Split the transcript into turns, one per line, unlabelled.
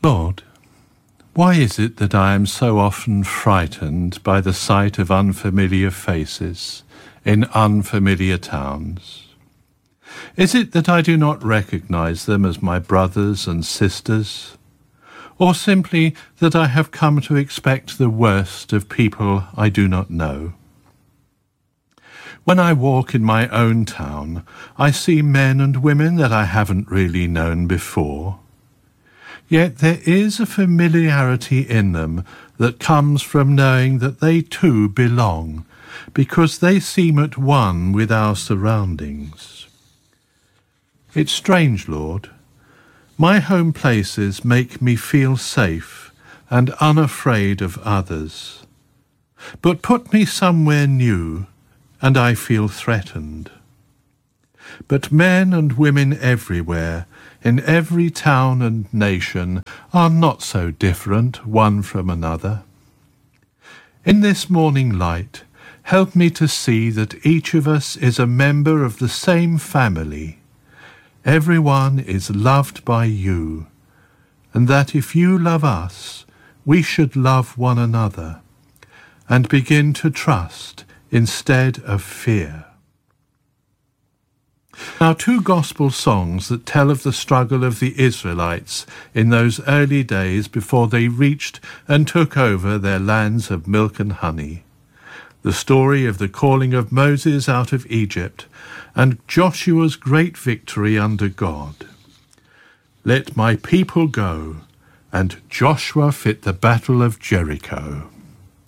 Lord, why is it that I am so often frightened by the sight of unfamiliar faces in unfamiliar towns? Is it that I do not recognize them as my brothers and sisters? Or simply that I have come to expect the worst of people I do not know? When I walk in my own town, I see men and women that I haven't really known before. Yet there is a familiarity in them that comes from knowing that they too belong, because they seem at one with our surroundings. It's strange, Lord. My home places make me feel safe and unafraid of others. But put me somewhere new, and I feel threatened. But men and women everywhere, in every town and nation, are not so different one from another. In this morning light, help me to see that each of us is a member of the same family. Everyone is loved by you, and that if you love us, we should love one another, and begin to trust instead of fear. Now, two gospel songs that tell of the struggle of the Israelites in those early days before they reached and took over their lands of milk and honey. The story of the calling of Moses out of Egypt and Joshua's great victory under God. Let my people go, and Joshua fit the battle of Jericho.